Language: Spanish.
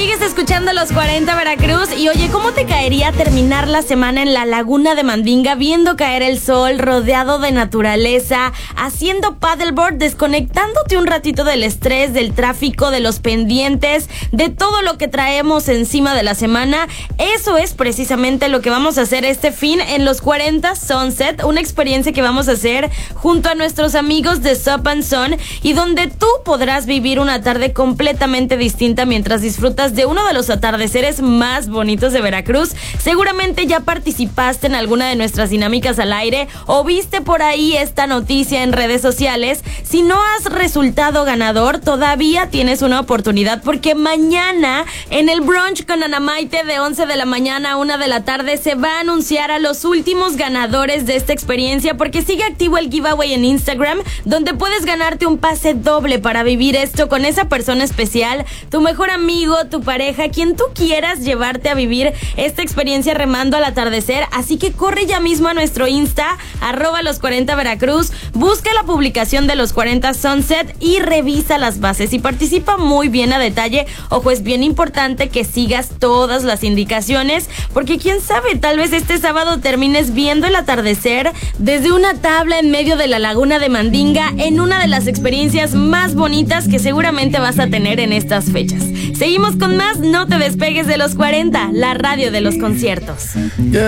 Sigues escuchando Los 40 Veracruz. Y oye, ¿cómo te caería terminar la semana en la laguna de Mandinga, viendo caer el sol, rodeado de naturaleza, haciendo paddleboard, desconectándote un ratito del estrés, del tráfico, de los pendientes, de todo lo que traemos encima de la semana? Eso es precisamente lo que vamos a hacer este fin en Los 40 Sunset, una experiencia que vamos a hacer junto a nuestros amigos de Sup and Sun, y donde tú podrás vivir una tarde completamente distinta mientras disfrutas de uno de los atardeceres más bonitos de Veracruz. Seguramente ya participaste en alguna de nuestras dinámicas al aire o viste por ahí esta noticia en redes sociales. Si no has resultado ganador, todavía tienes una oportunidad, porque mañana en el brunch con Ana Maite de 11 de la mañana a 1 de la tarde se va a anunciar a los últimos ganadores de esta experiencia, porque sigue activo el giveaway en Instagram, donde puedes ganarte un pase doble para vivir esto con esa persona especial, tu mejor amigo, tu pareja, quien tú quieras llevarte a vivir esta experiencia remando al atardecer. Así que corre ya mismo a nuestro Insta, @los40 Veracruz, busca la publicación de Los 40 Sunset y revisa las bases y participa muy bien a detalle. Ojo, es bien importante que sigas todas las indicaciones, porque quién sabe, tal vez este sábado termines viendo el atardecer desde una tabla en medio de la laguna de Mandinga, en una de las experiencias más bonitas que seguramente vas a tener en estas fechas. Seguimos con más, no te despegues de Los 40, la radio de los conciertos.